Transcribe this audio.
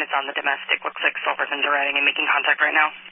on the domestic. Looks like Silverton's arriving and making contact right now.